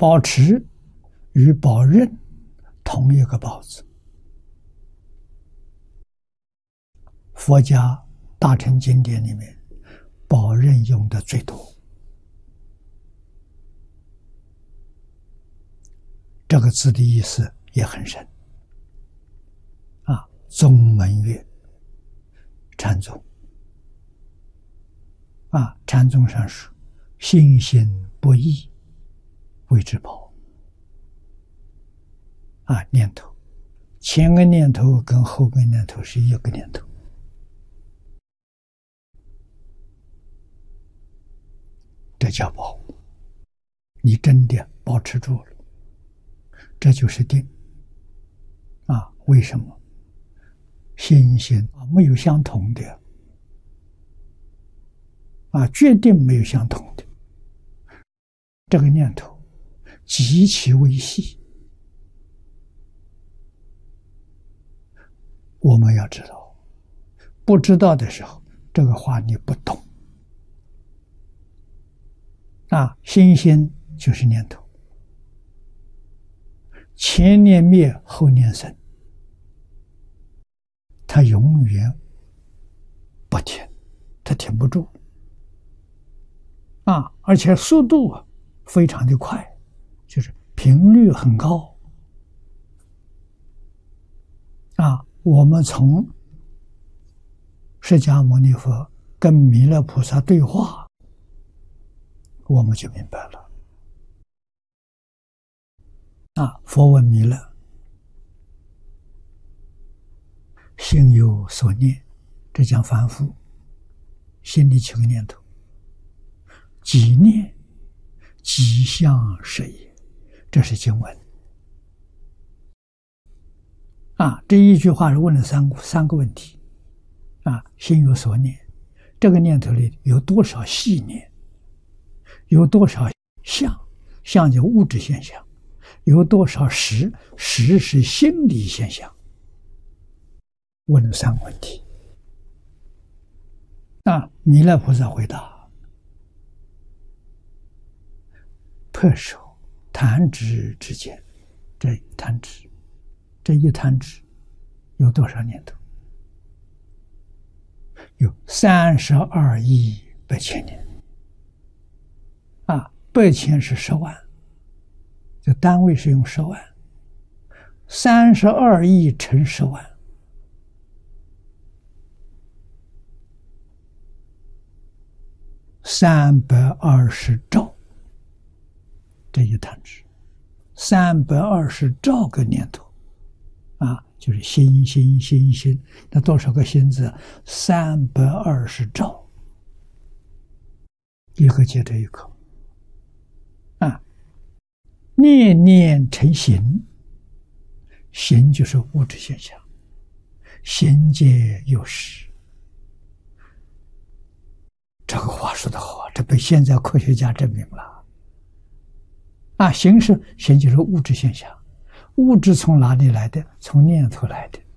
保持与保任同一个保字。佛家大乘经典里面，保任用的最多。这个字的意思也很深。宗门曰禅宗。禅宗上说，心心不异，谓之保。念头，前个念头跟后个念头是一个念头，这叫保。你真的保持住了，这就是定。为什么？心心没有相同的，决定没有相同的。这个念头极其微细，我们要知道，不知道的时候，这个话你不懂。心心就是念头，前念灭，后念生。它永远不停，它停不住而且速度非常的快，就是频率很高我们从释迦牟尼佛跟弥勒菩萨对话，我们就明白了佛问弥勒，心有所念，这讲凡夫心里起个念头，己念己相是也，这是经文这一句话是问了三个问题心有所念，这个念头里有多少细念，有多少相就物质现象，有多少实是心理现象。问了3个问题弥勒菩萨回答：破手弹指之间，这一弹指有多少念头？有32亿8千年8千是10万，这单位是用10万，32亿乘10万。320兆，这一弹指320兆个念头就是心，那多少个心字？320兆，一个接着一个念念成形，形就是物质现象，形皆有实。这个话说得好，这被现在科学家证明了形就是物质现象，物质从哪里来的？从念头来的。